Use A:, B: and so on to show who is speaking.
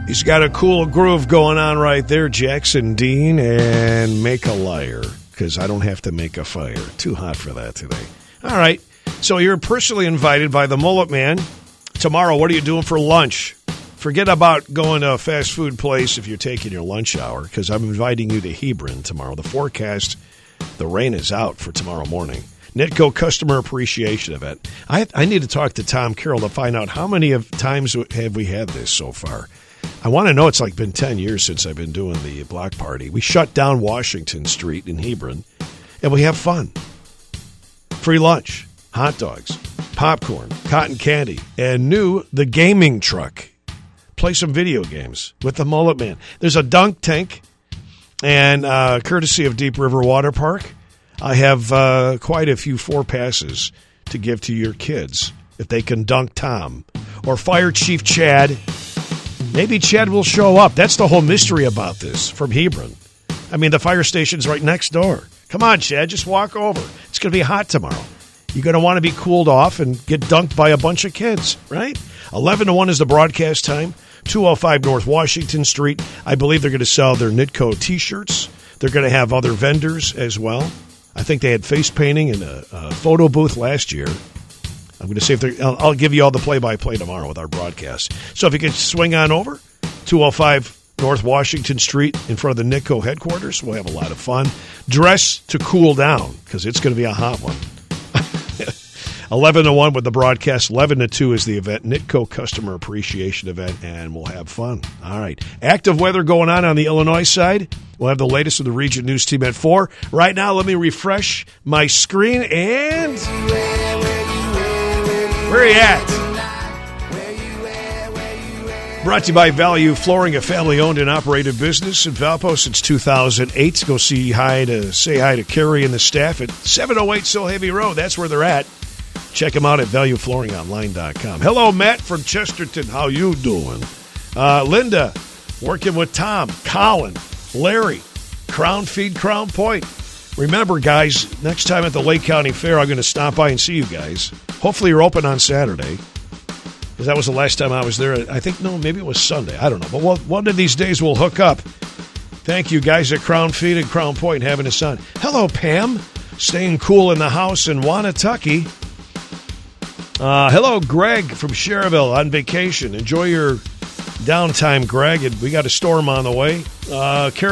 A: He's got a cool groove going on right there, Jackson Dean, and Make a Liar, because I don't have to make a fire. Too hot for that today. All right, so you're personally invited by the Mullet Man. Tomorrow, what are you doing for lunch? Forget about going to a fast food place if you're taking your lunch hour, because I'm inviting you to Hebron tomorrow. The forecast, the rain is out for tomorrow morning. Nitco Customer Appreciation Event. I need to talk to Tom Carroll to find out how many of times have we had this so far. I want to know. It's like been 10 years since I've been doing the block party. We shut down Washington Street in Hebron, and we have fun. Free lunch, hot dogs, popcorn, cotton candy, and the gaming truck. Play some video games with the Mullet Man. There's a dunk tank, and courtesy of Deep River Water Park, I have quite a few 4 passes to give to your kids if they can dunk Tom or Fire Chief Chad. Maybe Chad will show up. That's the whole mystery about this from Hebron. I mean, the fire station's right next door. Come on, Chad, just walk over. It's going to be hot tomorrow. You're going to want to be cooled off and get dunked by a bunch of kids, right? 11 to 1 is the broadcast time. 205 North Washington Street. I believe they're going to sell their Nitco T-shirts. They're going to have other vendors as well. I think they had face painting in a photo booth last year. I'm going to see if I'll give you all the play-by-play tomorrow with our broadcast. So if you can swing on over, 205 North Washington Street in front of the Nitco headquarters, we'll have a lot of fun. Dress to cool down because it's going to be a hot one. 11 to 1 with the broadcast. 11 to 2 is the event, Nitco Customer Appreciation Event, and we'll have fun. All right. Active weather going on the Illinois side. We'll have the latest of the Region News Team at 4. Right now, let me refresh my screen and... Where are you at? Brought to you by Value Flooring, a family-owned and operated business in Valpo since 2008. Go say hi to Carrie and the staff at 708 Silhavy Road. That's where they're at. Check them out at valueflooringonline.com. Hello, Matt from Chesterton. How you doing? Linda, working with Tom, Colin, Larry, Crown Feed, Crown Point. Remember, guys, next time at the Lake County Fair, I'm going to stop by and see you guys. Hopefully you're open on Saturday, because that was the last time I was there. I think, no, maybe it was Sunday. I don't know. But one of these days we'll hook up. Thank you, guys at Crown Feed and Crown Point having us on. Hello, Pam. Staying cool in the house in Wanatucky. Hello, Greg from Cherville on vacation. Enjoy your downtime, Greg. And we got a storm on the way.